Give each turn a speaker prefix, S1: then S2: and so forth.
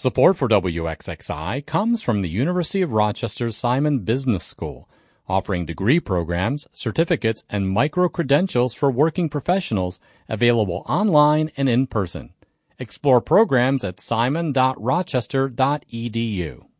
S1: Support for WXXI comes from the University of Rochester's Simon Business School, offering degree programs, certificates, and micro-credentials for working professionals available online and in person. Explore programs at simon.rochester.edu.